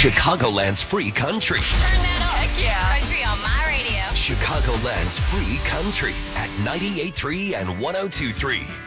Chicagoland's free country. Turn that up. Heck yeah. Country on my radio. Chicagoland's free country at 98.3 and 102.3.